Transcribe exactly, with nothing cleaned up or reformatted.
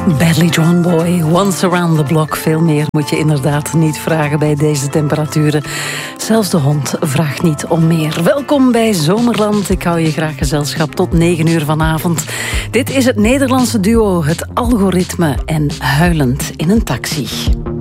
Badly Drawn Boy, Once Around the Block. Veel meer moet je inderdaad niet vragen bij deze temperaturen. Zelfs de hond vraagt niet om meer. Welkom bij Zomerland. Ik hou je graag gezelschap tot negen uur vanavond. Dit is het Nederlandse duo Het Algoritme en Huilend in een taxi.